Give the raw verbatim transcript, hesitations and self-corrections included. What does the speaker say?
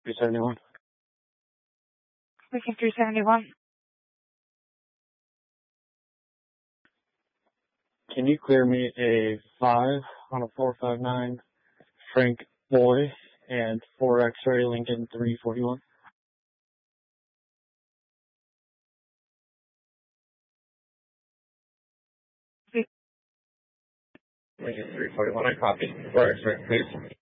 three seventy-one. Lincoln three seventy-one. Can you clear me a five on a four five nine Frank Boy and four X-ray Lincoln three forty-one? Lincoln three forty-one, I copy. four X-ray, please.